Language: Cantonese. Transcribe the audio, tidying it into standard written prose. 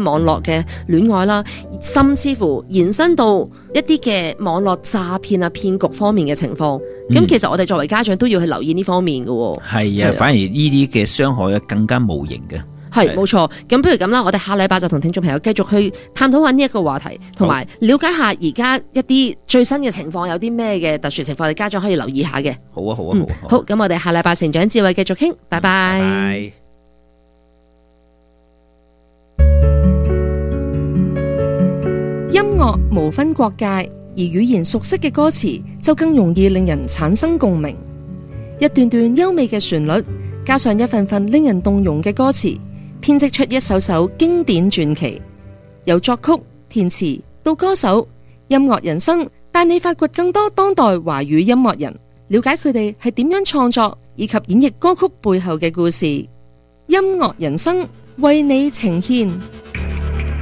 網絡嘅戀愛啦，甚至乎延伸到一啲嘅網絡詐騙啊、騙局方面嘅情況。咁其實我哋作為家長都要去留意呢方面嘅。 係啊，反而呢啲嘅傷害更加無形嘅。 係冇錯，咁不如咁啦，我哋下禮拜就同聽眾朋友繼續去探討下呢一個話題，同埋了解下而家一啲最新嘅情況有啲咩嘅特殊情況，我哋家長可以留意下嘅。 好啊，好啊， 好，咁我哋下禮拜成長智慧繼續傾，拜拜。 拜拜。 音樂無分國界，而語言熟悉嘅歌詞就更容易令人產生共鳴。一段段優美嘅旋律，加上一份份令人動容嘅歌詞，編織出一首首經典傳奇。由作曲、填詞到歌手，音樂人生帶你發掘更多當代華語音樂人，了解佢哋係點樣創作以及演繹歌曲背後嘅故事。音樂人生為你呈獻。